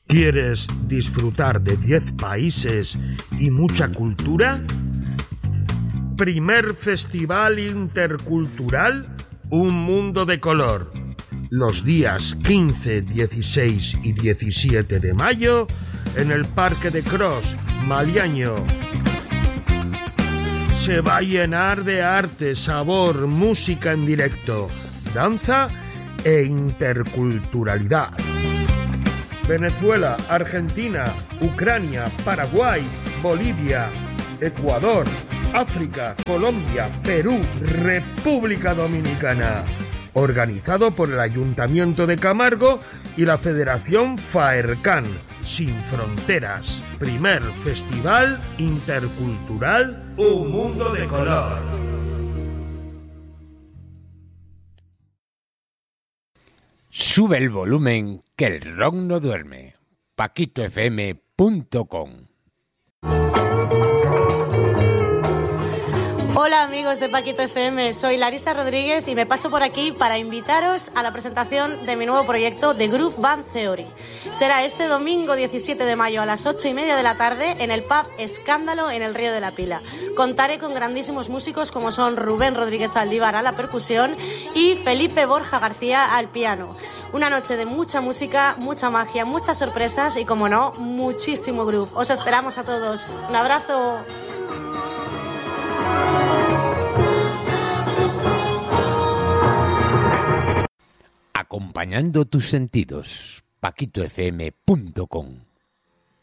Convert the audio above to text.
¿Quieres disfrutar de 10 países y mucha cultura? Primer Festival Intercultural Un Mundo de Color. Los días 15, 16 y 17 de mayo en el Parque de Cros, Maliaño. Se va a llenar de arte, sabor, música en directo, danza e interculturalidad. Venezuela, Argentina, Ucrania, Paraguay, Bolivia, Ecuador, África, Colombia, Perú, República Dominicana. Organizado por el Ayuntamiento de Camargo y la Federación Faercán. Sin Fronteras. Primer Festival Intercultural Un Mundo de Color. Sube el volumen, que el rock no duerme. paquitofm.com. Hola amigos de Paquito FM, soy Larisa Rodríguez y me paso por aquí para invitaros a la presentación de mi nuevo proyecto The Groove Band Theory. Será este domingo 17 de mayo a las 8:30 de la tarde en el pub Escándalo en el Río de la Pila. Contaré con grandísimos músicos como son Rubén Rodríguez Aldívar a la percusión y Felipe Borja García al piano. Una noche de mucha música, mucha magia, muchas sorpresas y, como no, muchísimo groove. Os esperamos a todos. Un abrazo. Acompañando tus sentidos. paquitofm.com.